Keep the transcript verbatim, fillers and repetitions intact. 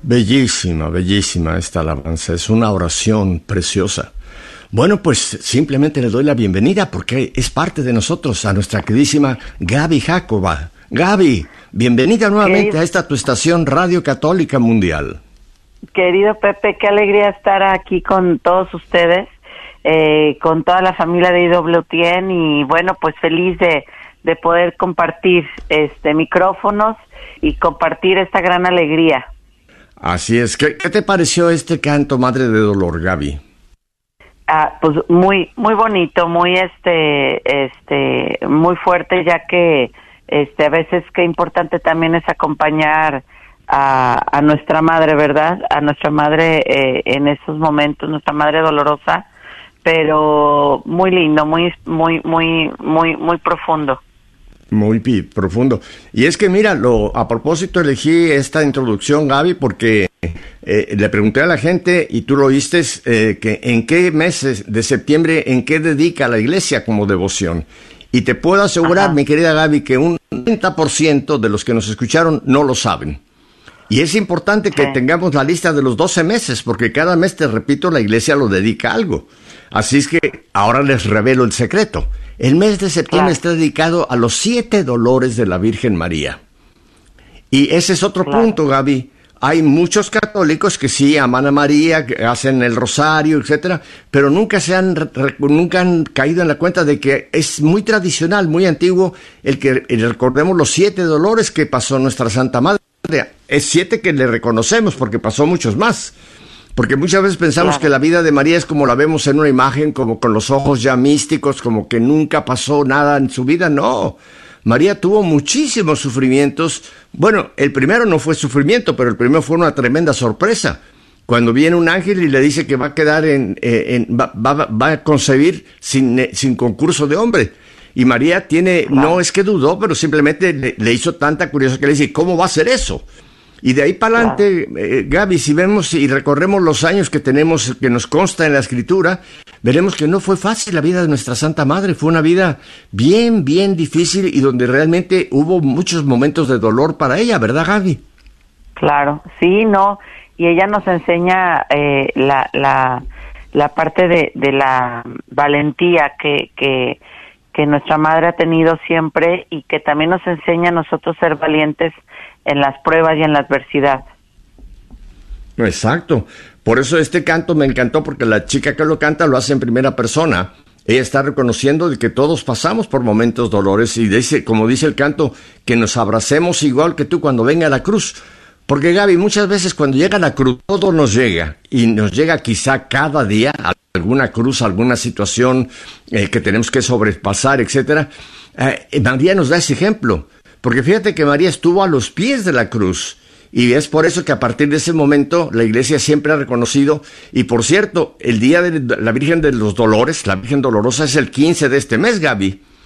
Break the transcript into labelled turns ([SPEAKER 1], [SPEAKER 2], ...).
[SPEAKER 1] Bellísima, bellísima esta alabanza, es una oración preciosa. Bueno, pues simplemente le doy la bienvenida porque es parte de nosotros a nuestra queridísima Gaby Jacoba. Gaby, bienvenida nuevamente
[SPEAKER 2] Querido,
[SPEAKER 1] a esta tu estación Radio Católica Mundial.
[SPEAKER 2] querido Pepe, qué alegría estar aquí con todos ustedes, eh, con toda la familia de I W T N y bueno, pues feliz de, de poder compartir este micrófonos y compartir esta gran alegría.
[SPEAKER 1] Así es. ¿Qué, qué te pareció este canto, Madre de Dolor, Gaby?
[SPEAKER 2] Ah, pues muy, muy bonito, muy este, este, muy fuerte, ya que este, a veces qué importante también es acompañar a, a nuestra madre, ¿verdad? A nuestra madre eh, en esos momentos, nuestra madre dolorosa, pero muy lindo, muy, muy, muy, muy, muy profundo.
[SPEAKER 1] Muy pi- profundo. Y es que mira, lo, a propósito elegí esta introducción, Gaby, porque eh, le pregunté a la gente, y tú lo oíste, eh, que en qué meses de septiembre, en qué dedica la iglesia como devoción. Y te puedo asegurar,
[SPEAKER 2] Ajá.
[SPEAKER 1] mi querida Gaby, que un noventa por ciento de los que nos escucharon no lo saben. Y es importante que
[SPEAKER 2] Sí.
[SPEAKER 1] tengamos la lista de los doce meses, porque cada mes, te repito, la iglesia lo dedica a algo. Así es que ahora les revelo el secreto. El mes de septiembre
[SPEAKER 2] Claro.
[SPEAKER 1] está dedicado a los siete dolores de la Virgen María. Y ese es otro
[SPEAKER 2] Claro.
[SPEAKER 1] punto, Gaby. Hay muchos católicos que sí aman a María, que hacen el rosario, etcétera, pero nunca se han re- nunca han caído en la cuenta de que es muy tradicional, muy antiguo el que el recordemos los siete dolores que pasó nuestra Santa Madre. Es siete que le reconocemos porque pasó muchos más. Porque muchas veces pensamos
[SPEAKER 2] Claro.
[SPEAKER 1] que la vida de María es como la vemos en una imagen, como con los ojos ya místicos, como que nunca pasó nada en su vida. No, María tuvo muchísimos sufrimientos. Bueno, el primero no fue sufrimiento, pero el primero fue una tremenda sorpresa. Cuando viene un ángel y le dice que va a quedar en, eh, en va, va, va a concebir sin, eh, sin concurso de hombre. Y María tiene,
[SPEAKER 2] Claro.
[SPEAKER 1] no es que dudó, pero simplemente le, le hizo tanta curiosidad que le dice, ¿cómo va a ser eso? Y de ahí para adelante, eh, Gaby, si vemos y recorremos los años que tenemos, que nos consta en la Escritura, veremos que no fue fácil la vida de nuestra Santa Madre. Fue una vida bien, bien difícil y donde realmente hubo muchos momentos de dolor para ella, ¿verdad, Gaby?
[SPEAKER 2] Claro, sí, no, y ella nos enseña eh, la, la, la parte de, de la valentía que, que, que nuestra madre ha tenido siempre y que también nos enseña a nosotros ser valientes en las pruebas y en la adversidad.
[SPEAKER 1] Exacto. Por eso este canto me encantó, porque la chica que lo canta lo hace en primera persona. Ella está reconociendo de que todos pasamos por momentos dolores y dice, como dice el canto, que nos abracemos igual que tú cuando venga la cruz. Porque, Gaby, muchas veces cuando llega la cruz, todo nos llega. Y nos llega quizá cada día alguna cruz, alguna situación eh, que tenemos que sobrepasar, etcétera. Eh, María nos da ese ejemplo. Porque fíjate que María estuvo a los pies de la cruz. Y es por eso que a partir de ese momento la iglesia siempre ha reconocido. Y por cierto, el día de la Virgen de los Dolores, la Virgen Dolorosa, es el quince de este mes, Gaby.